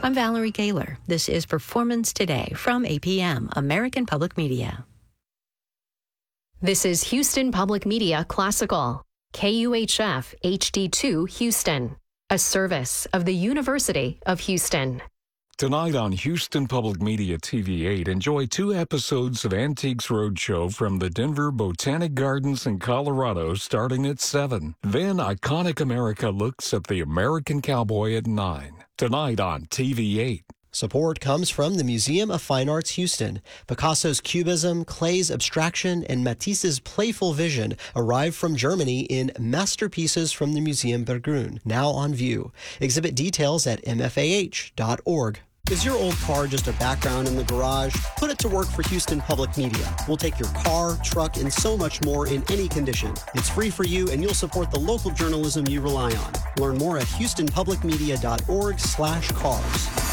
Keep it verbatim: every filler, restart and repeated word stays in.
I'm Valerie Gaylor. This is Performance Today from A P M, American Public Media. This is Houston Public Media Classical, K U H F H D two Houston, a service of the University of Houston. Tonight on Houston Public Media T V eight, enjoy two episodes of Antiques Roadshow from the Denver Botanic Gardens in Colorado starting at seven. Then Iconic America looks at the American Cowboy at nine. Tonight on T V eight. Support comes from the Museum of Fine Arts Houston. Picasso's Cubism, Klay's Abstraction, and Matisse's Playful Vision arrive from Germany in Masterpieces from the Museum Berggruen, now on view. Exhibit details at m f a h dot org. Is your old car just a background in the garage? Put it to work for Houston Public Media. We'll take your car, truck, and so much more in any condition. It's free for you, and you'll support the local journalism you rely on. Learn more at houston public media dot org slash cars.